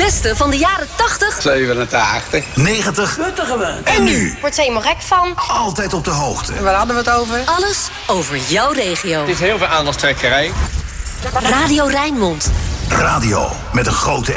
beste van de jaren 80, 87, 90 en nu. Word er helemaal gek van. Altijd op de hoogte. Waar hadden we het over? alles over jouw regio. Het is heel veel aandachtstrekkerij. Radio Rijnmond. Radio met een grote